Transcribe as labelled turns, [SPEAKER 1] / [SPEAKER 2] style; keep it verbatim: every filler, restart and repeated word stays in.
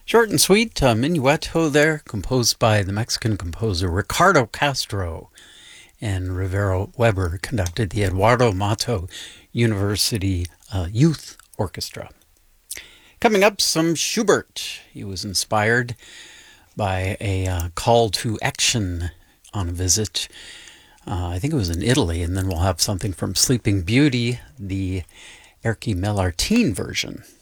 [SPEAKER 1] Short and sweet, uh, Minueto there, composed by the Mexican composer Ricardo Castro. And Rivero Weber conducted the Eduardo Mato University uh, Youth Orchestra. Coming up, some Schubert. He was inspired by a uh, call to action on a visit. Uh, I think it was in Italy, and then we'll have something from Sleeping Beauty, the Erky Mellartine version.